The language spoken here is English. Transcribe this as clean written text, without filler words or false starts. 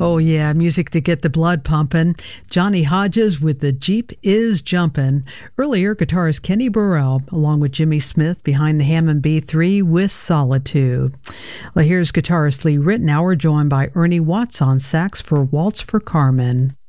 Oh, yeah, music to get the blood pumping. Johnny Hodges with The Jeep Is Jumpin'. Earlier, guitarist Kenny Burrell, along with Jimmy Smith, behind the Hammond B3 with Solitude. Well, here's guitarist Lee Ritenour, joined by Ernie Watts on sax for Waltz for Carmen.